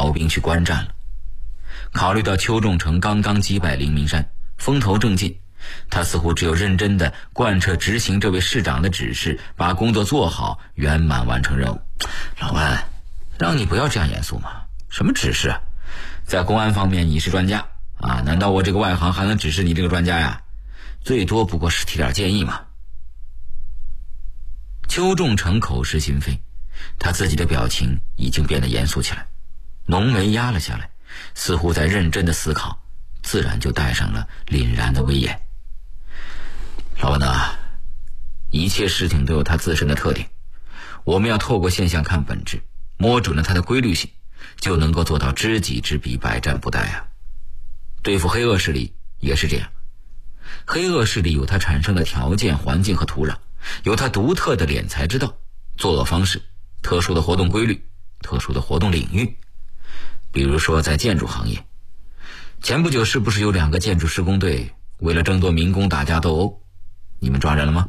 调兵去观战了。考虑到邱仲成刚刚击败林明山，风头正劲，他似乎只有认真的贯彻执行这位市长的指示，把工作做好，圆满完成任务。老万，让你不要这样严肃嘛，什么指示啊？在公安方面你是专家啊，难道我这个外行还能指示你这个专家呀？最多不过是提点建议嘛。邱仲成口是心非，他自己的表情已经变得严肃起来，浓眉压了下来，似乎在认真的思考，自然就带上了凛然的威严。老万呐，一切事情都有它自身的特点，我们要透过现象看本质，摸准了它的规律性，就能够做到知己知彼，百战不殆啊。对付黑恶势力也是这样，黑恶势力有它产生的条件、环境和土壤，有它独特的敛财之道、作恶方式、特殊的活动规律、特殊的活动领域。比如说在建筑行业，前不久是不是有2个建筑施工队为了争夺民工打架斗殴？你们抓人了吗？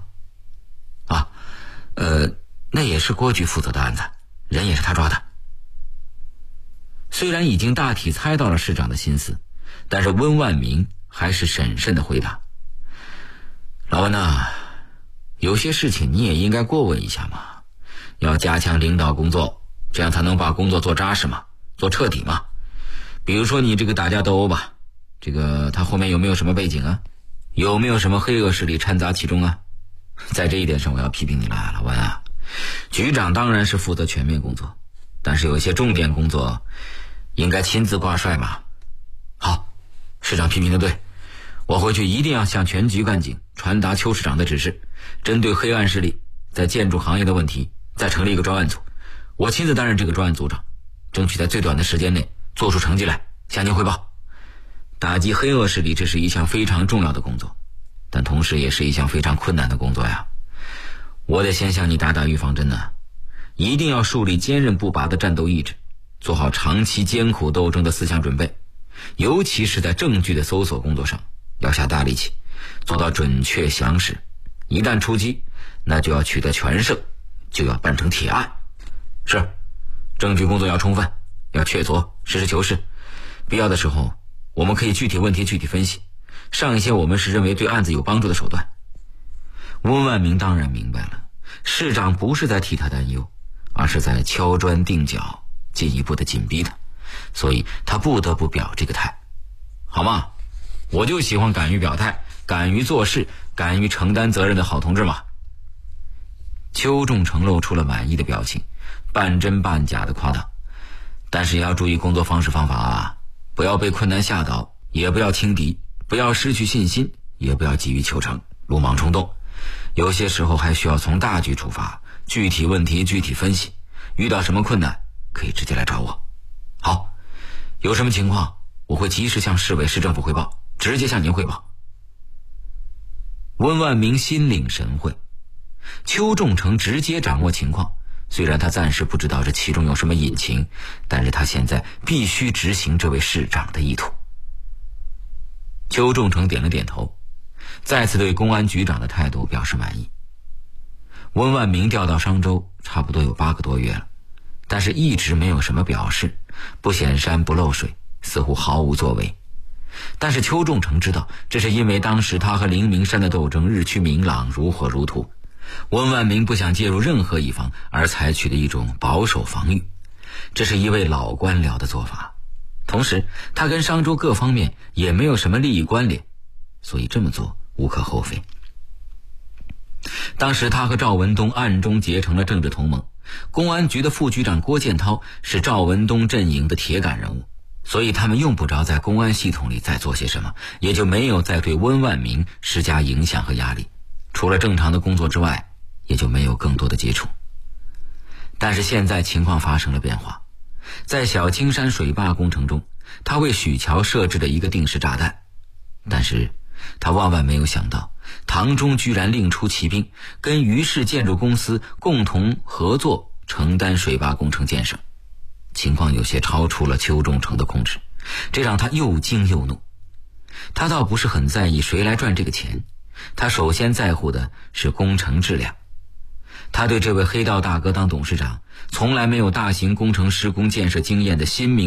那也是郭局负责的案子，人也是他抓的。虽然已经大体猜到了市长的心思，但是温万明还是审慎的回答：老温呐，有些事情你也应该过问一下嘛，要加强领导工作，这样才能把工作做扎实嘛，做彻底嘛。比如说你这个打架斗殴吧，这个他后面有没有什么背景啊？有没有什么黑恶势力掺杂其中啊？在这一点上我要批评你了，老温啊。局长当然是负责全面工作，但是有一些重点工作应该亲自挂帅嘛。好，市长批评的对，我回去一定要向全局干警传达邱市长的指示，针对黑暗势力在建筑行业的问题再成立一个专案组，我亲自担任这个专案组长，争取在最短的时间内做出成绩来向您汇报。打击黑恶势力，这是一项非常重要的工作，但同时也是一项非常困难的工作呀。我得先向你打预防针呢，一定要树立坚韧不拔的战斗意志，做好长期艰苦斗争的思想准备，尤其是在证据的搜索工作上要下大力气，做到准确详实，一旦出击，那就要取得全胜，就要办成铁案。是，证据工作要充分，要确凿，实事求是，必要的时候我们可以具体问题具体分析，上一些我们是认为对案子有帮助的手段。温万明当然明白了，市长不是在替他担忧，而是在敲砖定脚，进一步的紧逼他，所以他不得不表这个态。好吗？我就喜欢敢于表态、敢于做事、敢于承担责任的好同志嘛。邱仲成露出了满意的表情，半真半假的夸道：但是也要注意工作方式方法啊，不要被困难吓倒，也不要轻敌，不要失去信心，也不要急于求成，鲁莽冲动。有些时候还需要从大局出发，具体问题具体分析，遇到什么困难可以直接来找我。好，有什么情况我会及时向市委市政府汇报，直接向您汇报。温万明心领神会，邱仲成直接掌握情况，虽然他暂时不知道这其中有什么隐情，但是他现在必须执行这位市长的意图。邱仲成点了点头，再次对公安局长的态度表示满意。温万明调到商州差不多有8个多月了，但是一直没有什么表示，不显山不漏水，似乎毫无作为。但是邱仲成知道，这是因为当时他和林明山的斗争日趋明朗，如火如荼，温万明不想介入任何一方，而采取的一种保守防御，这是一位老官僚的做法。同时他跟商州各方面也没有什么利益关联，所以这么做无可厚非。当时他和赵文东暗中结成了政治同盟，公安局的副局长郭建涛是赵文东阵营的铁杆人物，所以他们用不着在公安系统里再做些什么，也就没有再对温万明施加影响和压力，除了正常的工作之外，也就没有更多的接触。但是现在情况发生了变化，在小青山水坝工程中，他为许桥设置了一个定时炸弹，但是他万万没有想到，唐中居然另出奇兵，跟于氏建筑公司共同合作承担水坝工程建设。情况有些超出了邱仲成的控制，这让他又惊又怒。他倒不是很在意谁来赚这个钱，他首先在乎的是工程质量。他对这位黑道大哥当董事长，从来没有大型工程施工建设经验的新民